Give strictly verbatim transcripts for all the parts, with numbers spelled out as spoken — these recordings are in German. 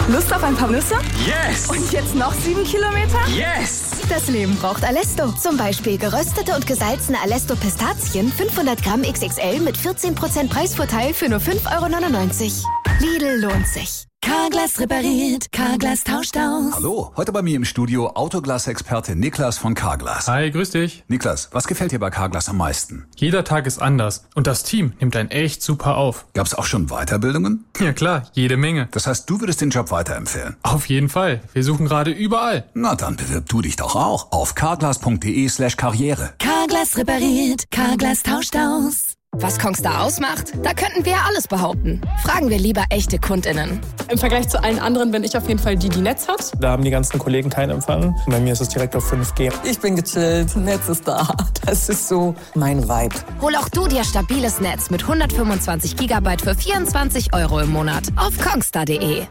Lust auf ein paar Nüsse? Yes! Und jetzt noch sieben Kilometer? Yes! Das Leben braucht Alesto. Zum Beispiel geröstete und gesalzene Alesto Pistazien, fünfhundert Gramm X X L mit vierzehn Prozent Preisvorteil für nur fünf Euro neunundneunzig. Lidl lohnt sich. Carglass repariert, Carglass tauscht aus. Hallo, heute bei mir im Studio Autoglas-Experte Niklas von Carglass. Hi, grüß dich. Niklas, was gefällt dir bei Carglass am meisten? Jeder Tag ist anders und das Team nimmt einen echt super auf. Gab's auch schon Weiterbildungen? Ja klar, jede Menge. Das heißt, du würdest den Job weiterempfehlen? Auf jeden Fall. Wir suchen gerade überall. Na dann bewirb du dich doch auch auf carglass.de slash karriere. Carglass repariert, Carglass tauscht aus. Was Kongstar ausmacht? Da könnten wir ja alles behaupten. Fragen wir lieber echte KundInnen. Im Vergleich zu allen anderen bin ich auf jeden Fall die, die Netz hat. Da haben die ganzen Kollegen keinen Empfang. Bei mir ist es direkt auf fünf G. Ich bin gechillt, Netz ist da. Das ist so mein Vibe. Hol auch du dir stabiles Netz mit hundertfünfundzwanzig Gigabyte für vierundzwanzig Euro im Monat auf kongstar punkt de.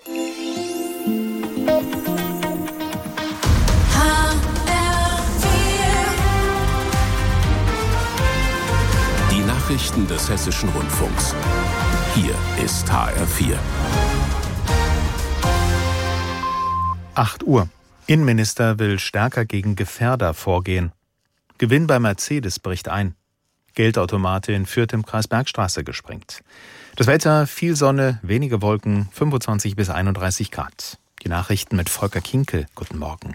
Nachrichten des Hessischen Rundfunks. Hier ist H R vier. acht Uhr. Innenminister will stärker gegen Gefährder vorgehen. Gewinn bei Mercedes bricht ein. Geldautomate in Fürth im Kreis Bergstraße gesprengt. Das Wetter, viel Sonne, wenige Wolken, fünfundzwanzig bis einunddreißig Grad. Die Nachrichten mit Volker Kinkel. Guten Morgen.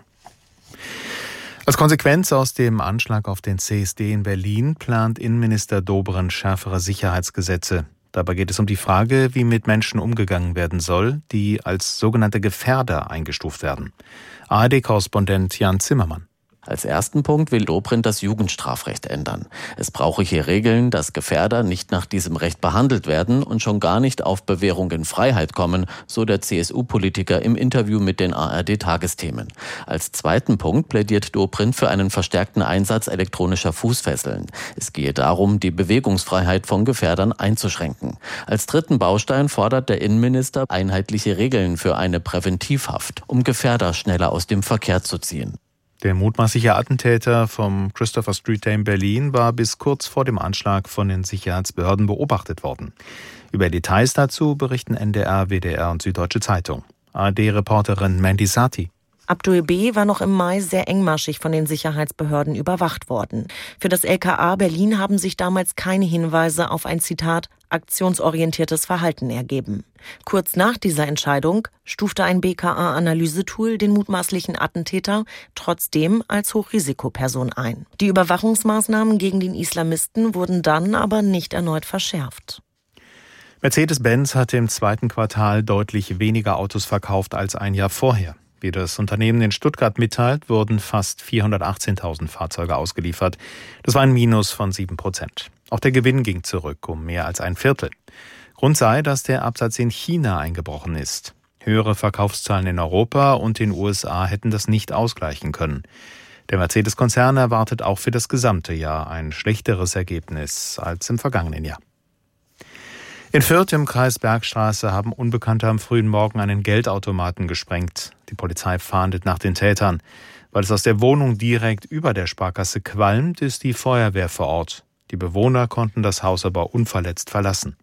Als Konsequenz aus dem Anschlag auf den C S D in Berlin plant Innenminister Dobrindt schärfere Sicherheitsgesetze. Dabei geht es um die Frage, wie mit Menschen umgegangen werden soll, die als sogenannte Gefährder eingestuft werden. A R D-Korrespondent Jan Zimmermann. Als ersten Punkt will Dobrindt das Jugendstrafrecht ändern. Es brauche hier Regeln, dass Gefährder nicht nach diesem Recht behandelt werden und schon gar nicht auf Bewährung in Freiheit kommen, so der C S U-Politiker im Interview mit den A R D-Tagesthemen. Als zweiten Punkt plädiert Dobrindt für einen verstärkten Einsatz elektronischer Fußfesseln. Es gehe darum, die Bewegungsfreiheit von Gefährdern einzuschränken. Als dritten Baustein fordert der Innenminister einheitliche Regeln für eine Präventivhaft, um Gefährder schneller aus dem Verkehr zu ziehen. Der mutmaßliche Attentäter vom Christopher Street Day in Berlin war bis kurz vor dem Anschlag von den Sicherheitsbehörden beobachtet worden. Über Details dazu berichten N D R, W D R und Süddeutsche Zeitung. A R D-Reporterin Mandy Sati. Abdul B. war noch im Mai sehr engmaschig von den Sicherheitsbehörden überwacht worden. Für das L K A Berlin haben sich damals keine Hinweise auf ein, Zitat, aktionsorientiertes Verhalten ergeben. Kurz nach dieser Entscheidung stufte ein B K A-Analysetool den mutmaßlichen Attentäter trotzdem als Hochrisikoperson ein. Die Überwachungsmaßnahmen gegen den Islamisten wurden dann aber nicht erneut verschärft. Mercedes-Benz hatte im zweiten Quartal deutlich weniger Autos verkauft als ein Jahr vorher. Wie das Unternehmen in Stuttgart mitteilt, wurden fast vierhundertachtzehntausend Fahrzeuge ausgeliefert. Das war ein Minus von sieben Prozent. Auch der Gewinn ging zurück um mehr als ein Viertel. Grund sei, dass der Absatz in China eingebrochen ist. Höhere Verkaufszahlen in Europa und den U S A hätten das nicht ausgleichen können. Der Mercedes-Konzern erwartet auch für das gesamte Jahr ein schlechteres Ergebnis als im vergangenen Jahr. In Fürth im Kreis Bergstraße haben Unbekannte am frühen Morgen einen Geldautomaten gesprengt. Die Polizei fahndet nach den Tätern. Weil es aus der Wohnung direkt über der Sparkasse qualmt, ist die Feuerwehr vor Ort. Die Bewohner konnten das Haus aber unverletzt verlassen.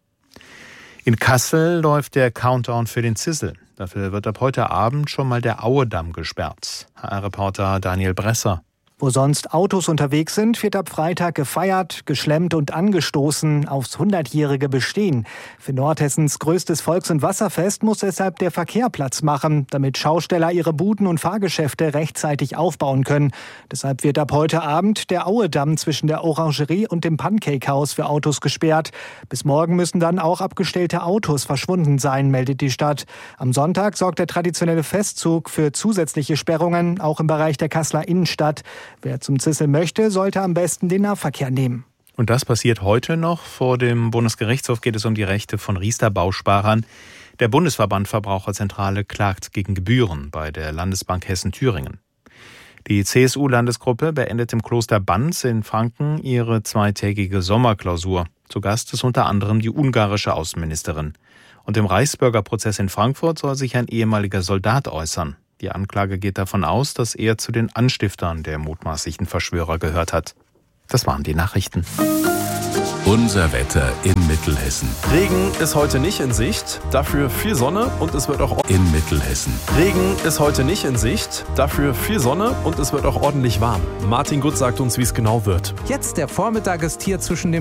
In Kassel läuft der Countdown für den Zissel. Dafür wird ab heute Abend schon mal der Auedamm gesperrt. H R-Reporter Daniel Bresser. Wo sonst Autos unterwegs sind, wird ab Freitag gefeiert, geschlemmt und angestoßen aufs hundertjährige Bestehen. Für Nordhessens größtes Volks- und Wasserfest muss deshalb der Verkehr Platz machen, damit Schausteller ihre Buden und Fahrgeschäfte rechtzeitig aufbauen können. Deshalb wird ab heute Abend der Auedamm zwischen der Orangerie und dem Pancake-Haus für Autos gesperrt. Bis morgen müssen dann auch abgestellte Autos verschwunden sein, meldet die Stadt. Am Sonntag sorgt der traditionelle Festzug für zusätzliche Sperrungen, auch im Bereich der Kasseler Innenstadt. Wer zum Zissel möchte, sollte am besten den Nahverkehr nehmen. Und das passiert heute noch. Vor dem Bundesgerichtshof geht es um die Rechte von Riester-Bausparern. Der Bundesverband Verbraucherzentrale klagt gegen Gebühren bei der Landesbank Hessen-Thüringen. Die C S U-Landesgruppe beendet im Kloster Banz in Franken ihre zweitägige Sommerklausur. Zu Gast ist unter anderem die ungarische Außenministerin. Und im Reichsbürgerprozess in Frankfurt soll sich ein ehemaliger Soldat äußern. Die Anklage geht davon aus, dass er zu den Anstiftern der mutmaßlichen Verschwörer gehört hat. Das waren die Nachrichten. Unser Wetter in Mittelhessen. Regen ist heute nicht in Sicht, dafür viel Sonne und es wird auch in Mittelhessen. Regen ist heute nicht in Sicht, dafür viel Sonne und es wird auch ordentlich warm. Martin Gut sagt uns, wie es genau wird. Jetzt der Vormittag ist hier zwischen dem